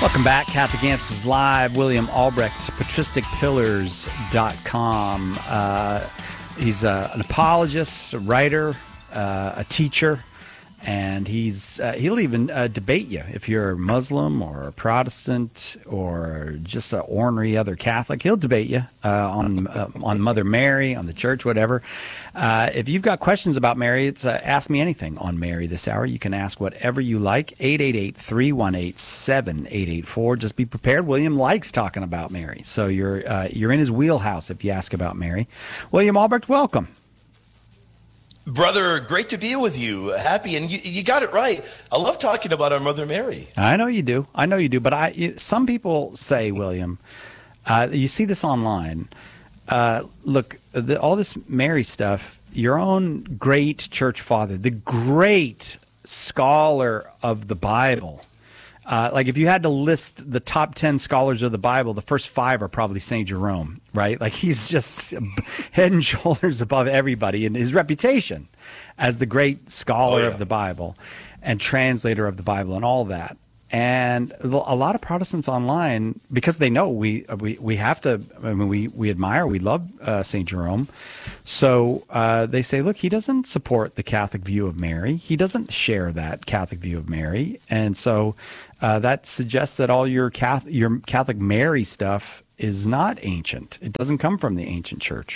Welcome back. Catholic Answers Live. William Albrecht, patristicpillars.com. He's an apologist, a writer, a teacher, and he'll even debate you if you're a Muslim or a Protestant or just an ornery other Catholic. He'll debate you on Mother Mary, on the church, whatever. If you've got questions about Mary, it's Ask Me Anything on Mary this hour. You can ask whatever you like. 888-318-7884. Just be prepared. William likes talking about Mary, so you're in his wheelhouse if you ask about Mary. William Albrecht, welcome. Brother, great to be with you. Happy, and you got it right. I love talking about our Mother Mary. I know you do. But some people say, William, you see this online. Look, all this Mary stuff, your own great church father, the great scholar of the Bible, like if you had to list the top 10 scholars of the Bible, the first 5 are probably St. Jerome, right? Like he's just head and shoulders above everybody in his reputation as the great scholar of the Bible and translator of the Bible and all that. And a lot of Protestants online, because they know we have to, I mean, we admire, we love St. Jerome. So they say, look, he doesn't support the Catholic view of Mary. He doesn't share that Catholic view of Mary. And so that suggests that all your Catholic Mary stuff is not ancient. It doesn't come from the ancient church.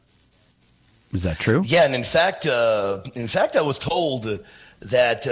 Is that true? Yeah, and in fact, I was told that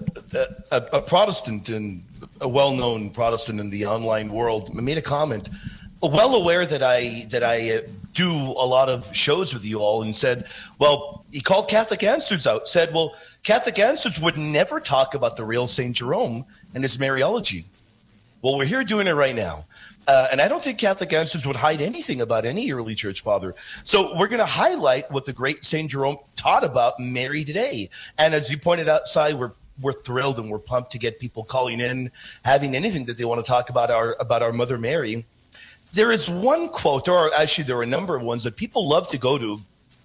a Protestant, and a well-known Protestant in the online world, made a comment, well aware that I do a lot of shows with you all, and said, well, he called Catholic Answers out, said, well, Catholic Answers would never talk about the real St. Jerome and his Mariology. Well, we're here doing it right now. And I don't think Catholic Answers would hide anything about any early church father. So we're going to highlight what the great St. Jerome taught about Mary today. And as you pointed out, Si, we're thrilled and we're pumped to get people calling in, having anything that they want to talk about our Mother Mary. There is one quote, or actually there are a number of ones that people love to go to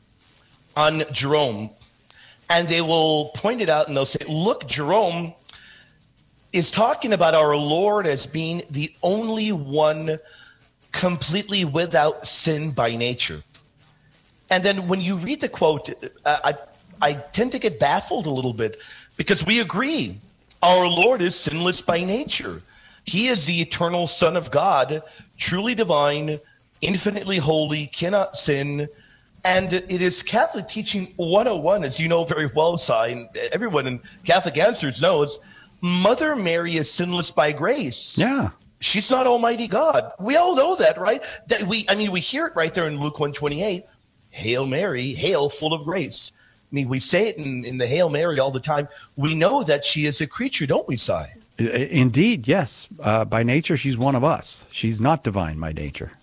on Jerome, and they will point it out and they'll say, look, Jerome is talking about our Lord as being the only one completely without sin by nature. And then when you read the quote, I tend to get baffled a little bit, because we agree our Lord is sinless by nature. He is the eternal Son of God, truly divine, infinitely holy, cannot sin. And it is Catholic teaching 101, as you know very well, Si, and everyone in Catholic Answers knows, Mother Mary is sinless by grace. Yeah. She's not Almighty God. We all know that, right? We hear it right there in Luke 1:28. Hail Mary, hail full of grace. I mean, we say it in the Hail Mary all the time. We know that she is a creature, don't we, Si? Indeed, yes. By nature, she's one of us. She's not divine by nature.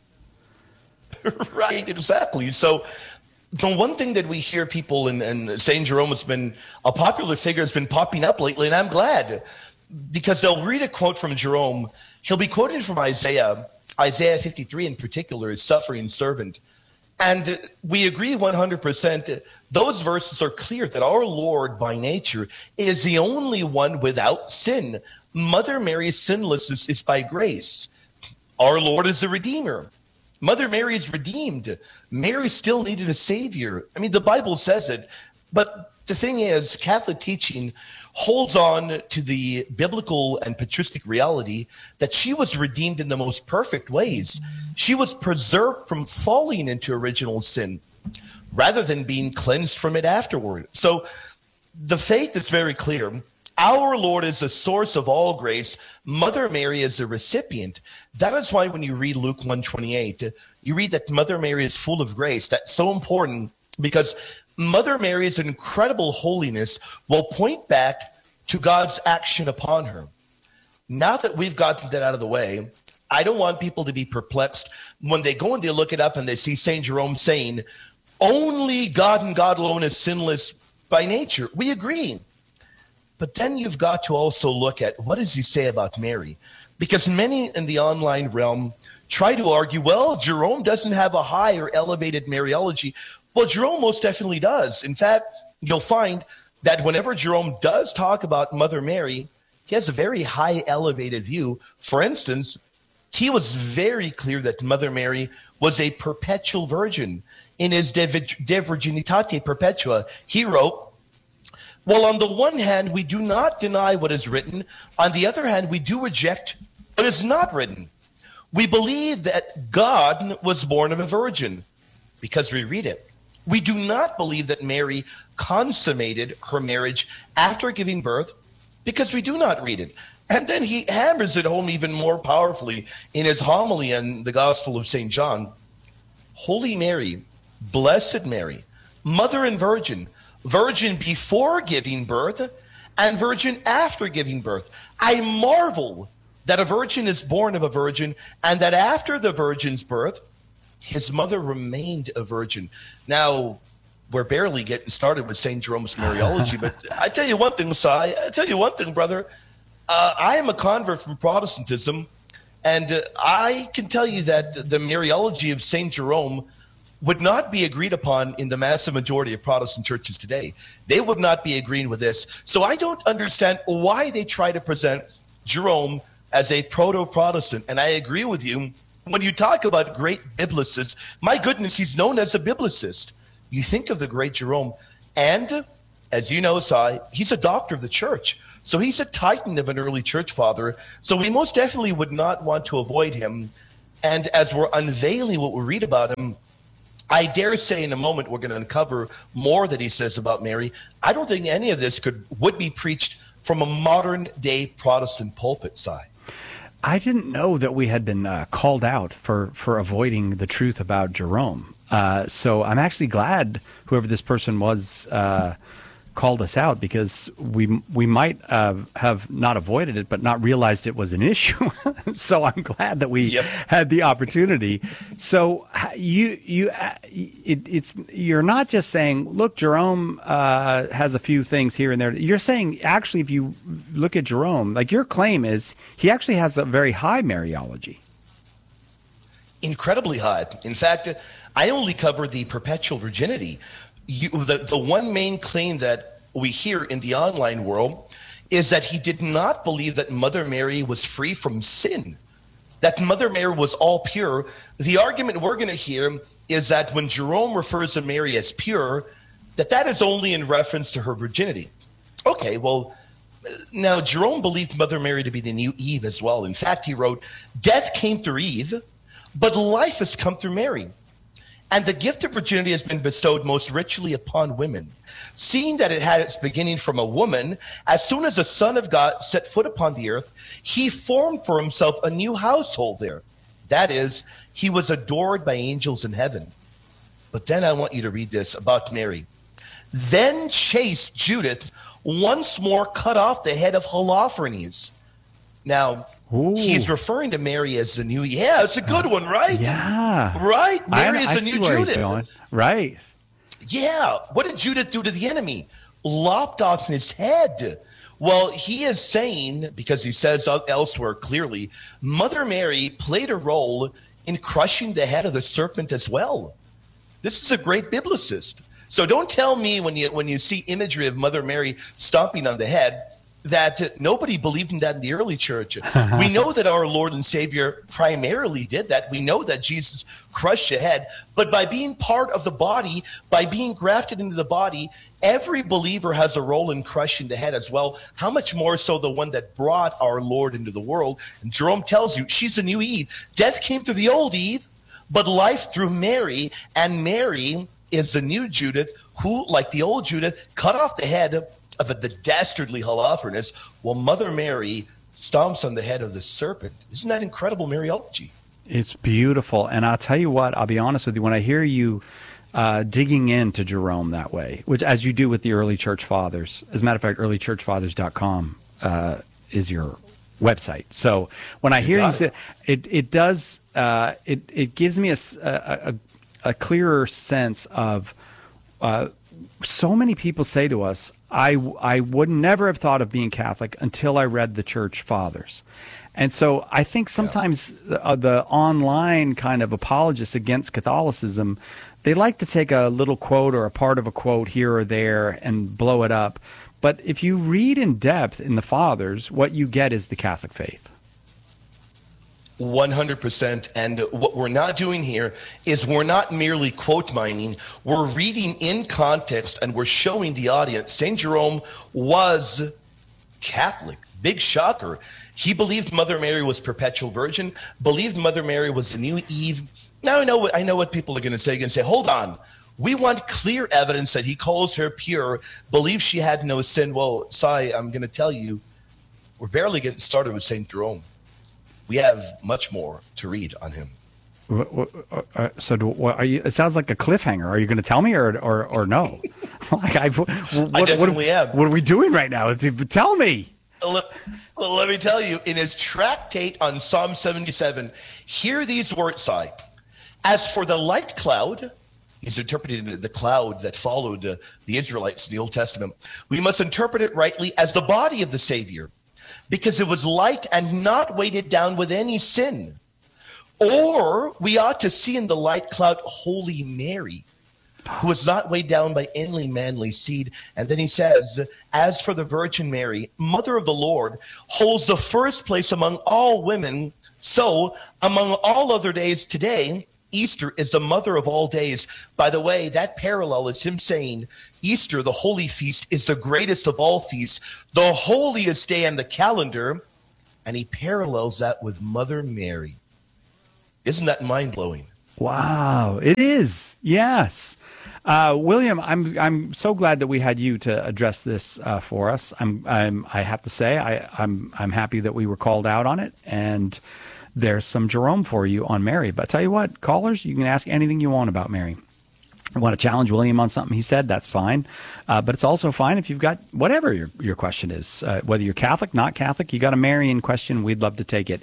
Right, exactly. So the one thing that we hear people, and St. Jerome has been a popular figure, has been popping up lately, and I'm glad, because they'll read a quote from Jerome. He'll be quoted from Isaiah 53 in particular, his suffering servant. And we agree 100%. Those verses are clear that our Lord by nature is the only one without sin. Mother Mary's sinlessness is by grace. Our Lord is the Redeemer. Mother Mary is redeemed. Mary still needed a savior. I mean, the Bible says it, but the thing is, Catholic teaching holds on to the biblical and patristic reality that she was redeemed in the most perfect ways. She was preserved from falling into original sin rather than being cleansed from it afterward. So the faith is very clear. Our Lord is the source of all grace. Mother Mary is the recipient. That is why when you read Luke 1:28, you read that Mother Mary is full of grace. That's so important, because Mother Mary's incredible holiness will point back to God's action upon her. Now that we've gotten that out of the way, I don't want people to be perplexed when they go and they look it up and they see St. Jerome saying, only God and God alone is sinless by nature. We agree. But then you've got to also look at, what does he say about Mary? Because many in the online realm try to argue, well, Jerome doesn't have a high or elevated Mariology. Well, Jerome most definitely does. In fact, you'll find that whenever Jerome does talk about Mother Mary, he has a very high elevated view. For instance, he was very clear that Mother Mary was a perpetual virgin. In his De Virginitate Perpetua, he wrote, well, on the one hand, we do not deny what is written. On the other hand, we do reject what is not written. We believe that God was born of a virgin because we read it. We do not believe that Mary consummated her marriage after giving birth because we do not read it. And then he hammers it home even more powerfully in his homily in the Gospel of St. John. Holy Mary, Blessed Mary, Mother and Virgin, virgin before giving birth and virgin after giving birth. I marvel that a virgin is born of a virgin and that after the virgin's birth, his mother remained a virgin. Now, we're barely getting started with St. Jerome's Mariology, but I tell you one thing, Sai, I tell you one thing, brother. I am a convert from Protestantism, and I can tell you that the Mariology of St. Jerome would not be agreed upon in the massive majority of Protestant churches today. They would not be agreeing with this. So I don't understand why they try to present Jerome as a proto-Protestant. And I agree with you. When you talk about great biblicists, my goodness, he's known as a biblicist. You think of the great Jerome, and as you know, Sai, he's a doctor of the church. So he's a titan of an early church father. So we most definitely would not want to avoid him. And as we're unveiling what we read about him, I dare say in a moment we're going to uncover more that he says about Mary. I don't think any of this would be preached from a modern day Protestant pulpit, Sai. I didn't know that we had been called out for avoiding the truth about Jerome. So I'm actually glad whoever this person was called us out, because we might have not avoided it, but not realized it was an issue. So I'm glad that we had the opportunity. So you're not just saying, look, Jerome has a few things here and there. You're saying, actually, if you look at Jerome, like, your claim is he actually has a very high Mariology. Incredibly high. In fact, I only cover the perpetual virginity. The one main claim that we hear in the online world is that he did not believe that Mother Mary was free from sin, that Mother Mary was all pure. The argument we're going to hear is that when Jerome refers to Mary as pure, that is only in reference to her virginity. Okay, well, now Jerome believed Mother Mary to be the new Eve as well. In fact, he wrote, death came through Eve, but life has come through Mary. And the gift of virginity has been bestowed most richly upon women. Seeing that it had its beginning from a woman, as soon as the Son of God set foot upon the earth, he formed for himself a new household there. That is, he was adored by angels in heaven. But then I want you to read this about Mary. Then chaste Judith once more cut off the head of Holofernes. Now, ooh, he's referring to Mary as the new. Yeah, it's a good one, right? Yeah. Right? Mary is the new Judith. Right. Yeah. What did Judith do to the enemy? Lopped off his head. Well, he is saying, because he says elsewhere clearly, Mother Mary played a role in crushing the head of the serpent as well. This is a great biblicist. So don't tell me when you see imagery of Mother Mary stomping on the head that nobody believed in that in the early church. We know that our Lord and Savior primarily did that. We know that Jesus crushed the head, but by being part of the body, by being grafted into the body, every believer has a role in crushing the head as well. How much more so the one that brought our Lord into the world? And Jerome tells you she's a new Eve. Death came through the old Eve, but life through Mary, and Mary is the new Judith who, like the old Judith, cut off the head of the dastardly Holofernes, while Mother Mary stomps on the head of the serpent. Isn't that incredible Mariology? It's beautiful. And I'll tell you what, I'll be honest with you, when I hear you digging into Jerome that way, which as you do with the early church fathers, as a matter of fact, earlychurchfathers.com is your website. So when I hear you say it does, it gives me a clearer sense of so many people say to us, I would never have thought of being Catholic until I read the church fathers. And so I think sometimes the online kind of apologists against Catholicism, they like to take a little quote or a part of a quote here or there and blow it up. But if you read in depth in the Fathers, what you get is the Catholic faith. 100%. And what we're not doing here is we're not merely quote mining. We're reading in context and we're showing the audience St. Jerome was Catholic. Big shocker. He believed Mother Mary was perpetual virgin, believed Mother Mary was the new Eve. Now I know what people are going to say. They're going to say, hold on. We want clear evidence that he calls her pure, believes she had no sin. Well, Sai, I'm going to tell you, we're barely getting started with St. Jerome. We have much more to read on him. So are you, it sounds like a cliffhanger. Are you going to tell me or no? Like I definitely am. What are we doing right now? Tell me. Let me tell you, in his tractate on Psalm 77, hear these words, Sai. As for the light cloud, he's interpreting the cloud that followed the Israelites in the Old Testament. We must interpret it rightly as the body of the Savior, because it was light and not weighted down with any sin. Or we ought to see in the light cloud Holy Mary, who was not weighed down by any manly seed. And then he says, as for the Virgin Mary, Mother of the Lord, holds the first place among all women. So among all other days today, Easter is the mother of all days. By the way, that parallel is him saying Easter, the holy feast, is the greatest of all feasts, the holiest day in the calendar. And he parallels that with Mother Mary. Isn't that mind-blowing? Wow, it is. Yes. William, I'm so glad that we had you to address this for us. I have to say I'm happy that we were called out on it, and there's some Jerome for you on Mary. But tell you what, callers, you can ask anything you want about Mary. You want to challenge William on something he said, that's fine. But it's also fine if you've got whatever your question is, whether you're Catholic, not Catholic, you got a Marian question, we'd love to take it.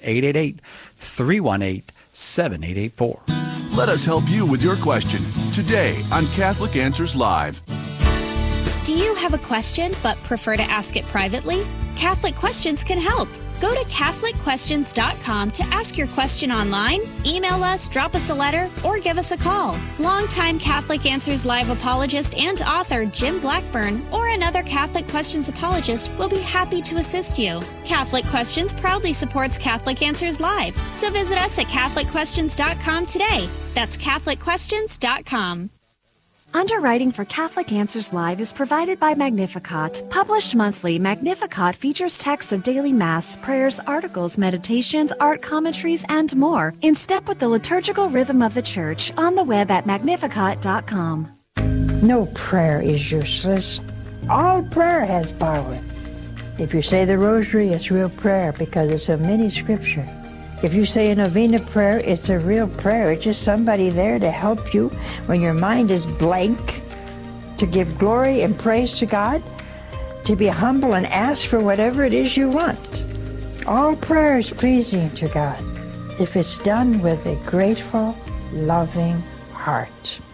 888-318-7884. Let us help you with your question today on Catholic Answers Live. Do you have a question but prefer to ask it privately? Catholic Questions can help. Go to CatholicQuestions.com to ask your question online, email us, drop us a letter, or give us a call. Longtime Catholic Answers Live apologist and author Jim Blackburn or another Catholic Questions apologist will be happy to assist you. Catholic Questions proudly supports Catholic Answers Live, so visit us at CatholicQuestions.com today. That's CatholicQuestions.com. Underwriting for Catholic Answers Live is provided by Magnificat. Published monthly, Magnificat features texts of daily Mass, prayers, articles, meditations, art commentaries, and more, in step with the liturgical rhythm of the Church, on the web at magnificat.com. No prayer is useless. All prayer has power. If you say the rosary, it's real prayer because it's a mini scripture. If you say a novena prayer, it's a real prayer. It's just somebody there to help you when your mind is blank, to give glory and praise to God, to be humble and ask for whatever it is you want. All prayer is pleasing to God if it's done with a grateful, loving heart.